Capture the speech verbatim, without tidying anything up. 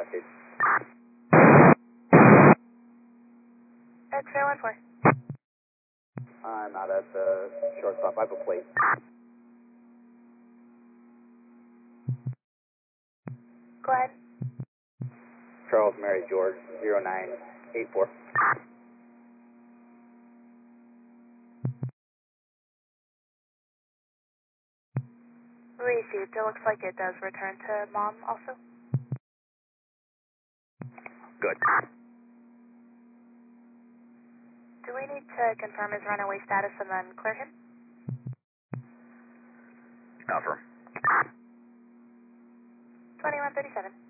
message. X-ray one four. I'm out at the shortstop. I have a plate. Go ahead. Charles Mary George, zero nine eight four. Received. It looks like it does return to mom also. Good. Do we need to confirm his runaway status and then clear him? Confirm. twenty-one thirty-seven.